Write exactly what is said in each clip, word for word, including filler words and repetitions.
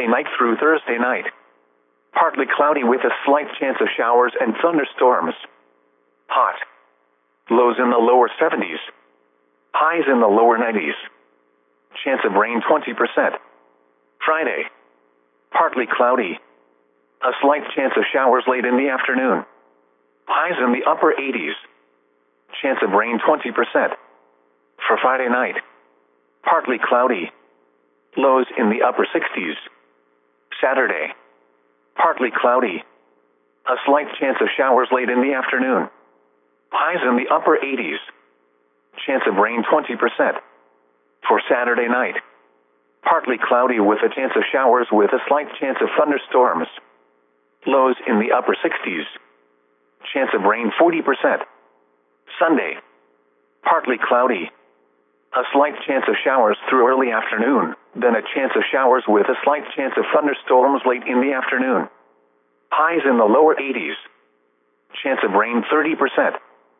Friday night through Thursday night. Partly cloudy with a slight chance of showers and thunderstorms. Hot. Lows in the lower seventies. Highs in the lower nineties. Chance of rain twenty percent. Friday. Partly cloudy. A slight chance of showers late in the afternoon. Highs in the upper eighties. Chance of rain twenty percent. For Friday night. Partly cloudy. Lows in the upper sixties. Saturday. Partly cloudy. A slight chance of showers late in the afternoon. Highs in the upper eighties. Chance of rain twenty percent. For Saturday night. Partly cloudy with a chance of showers with a slight chance of thunderstorms. Lows in the upper sixties. Chance of rain forty percent. Sunday. Partly cloudy. A slight chance of showers through early afternoon, then a chance of showers with a slight chance of thunderstorms late in the afternoon. Highs in the lower eighties. Chance of rain thirty percent.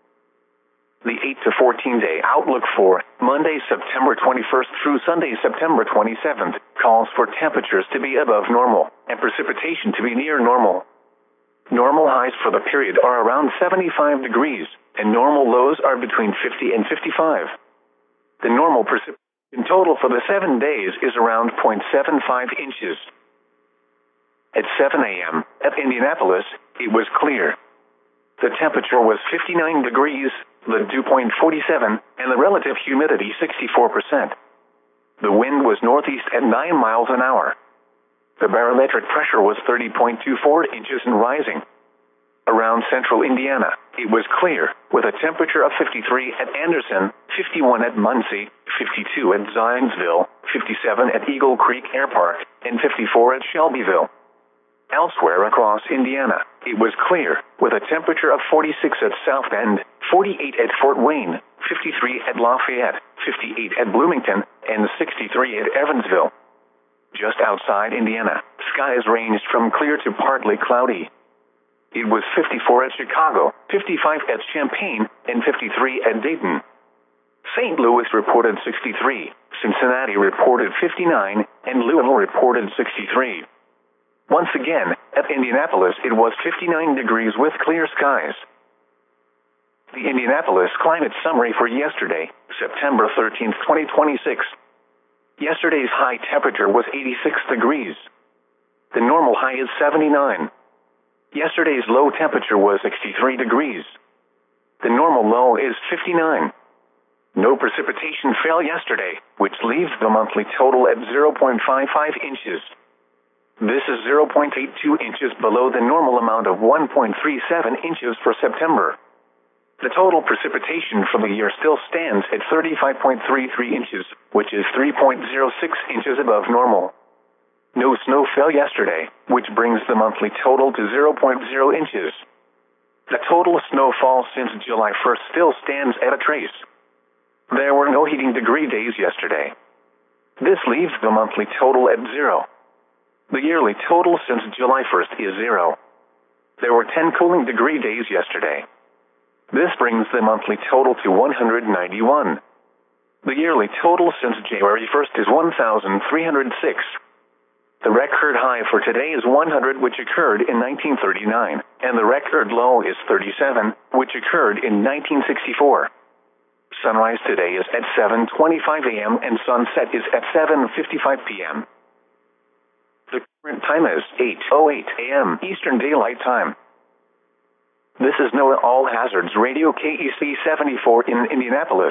The eight to fourteen day outlook for Monday, September twenty-first through Sunday, September twenty-seventh, calls for temperatures to be above normal and precipitation to be near normal. Normal highs for the period are around seventy-five degrees, and normal lows are between fifty and fifty-five. The normal precipitation total for the seven days is around zero point seven five inches. At seven a m at Indianapolis, it was clear. The temperature was fifty-nine degrees, the dew point forty-seven, and the relative humidity sixty-four percent. The wind was northeast at nine miles an hour. The barometric pressure was thirty point two four inches and rising. Around central Indiana, it was clear, with a temperature of fifty-three at Anderson, fifty-one at Muncie, fifty-two at Zionsville, fifty-seven at Eagle Creek Air Park, and fifty-four at Shelbyville. Elsewhere across Indiana, it was clear, with a temperature of forty-six at South Bend, forty-eight at Fort Wayne, fifty-three at Lafayette, fifty-eight at Bloomington, and sixty-three at Evansville. Just outside Indiana, skies ranged from clear to partly cloudy. It was fifty-four at Chicago, fifty-five at Champaign, and fifty-three at Dayton. Saint Louis reported sixty-three, Cincinnati reported fifty-nine, and Louisville reported sixty-three. Once again, at Indianapolis it was fifty-nine degrees with clear skies. The Indianapolis climate summary for yesterday, September thirteenth, twenty twenty-six. Yesterday's high temperature was eighty-six degrees. The normal high is seventy-nine. Yesterday's low temperature was sixty-three degrees. The normal low is fifty-nine. No precipitation fell yesterday, which leaves the monthly total at zero point five five inches. This is zero point eight two inches below the normal amount of one point three seven inches for September. The total precipitation for the year still stands at thirty-five point three three inches, which is three point zero six inches above normal. No snow fell yesterday, which brings the monthly total to zero point zero inches. The total snowfall since July first still stands at a trace. There were no heating degree days yesterday. This leaves the monthly total at zero. The yearly total since July first is zero. There were ten cooling degree days yesterday. This brings the monthly total to one hundred ninety-one. The yearly total since January first is one thousand three hundred six. The record high for today is one hundred, which occurred in nineteen thirty-nine, and the record low is thirty-seven, which occurred in nineteen sixty-four. Sunrise today is at seven twenty-five a m and sunset is at seven fifty-five p m The current time is eight oh eight a m Eastern Daylight Time. This is NOAA All Hazards Radio K E C seventy-four in Indianapolis.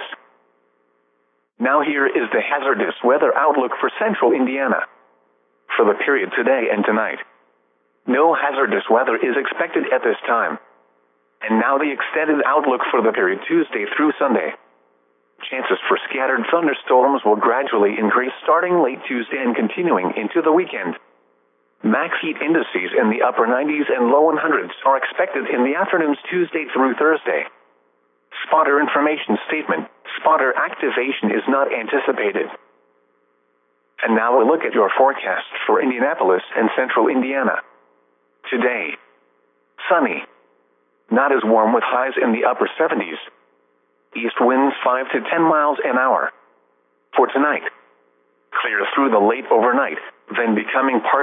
Now here is the hazardous weather outlook for central Indiana. For the period today and tonight, no hazardous weather is expected at this time. And now the extended outlook for the period Tuesday through Sunday. Chances for scattered thunderstorms will gradually increase starting late Tuesday and continuing into the weekend. Max heat indices in the upper nineties and low hundreds are expected in the afternoons Tuesday through Thursday. Spotter information statement: spotter activation is not anticipated. And now a look at your forecast for Indianapolis and central Indiana. Today, sunny. Not as warm with highs in the upper seventies. East winds five to ten miles an hour. For tonight, clear through the late overnight, then becoming part